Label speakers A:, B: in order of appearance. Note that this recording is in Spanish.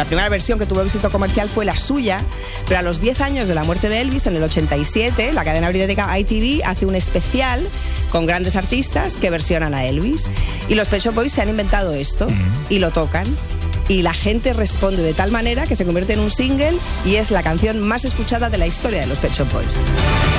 A: La primera versión que tuvo éxito comercial fue la suya, pero a los 10 años de la muerte de Elvis, en el 87, la cadena británica ITV hace un especial con grandes artistas que versionan a Elvis. Y los Pet Shop Boys se han inventado esto y lo tocan. Y la gente responde de tal manera que se convierte en un single y es la canción más escuchada de la historia de los Pet Shop Boys.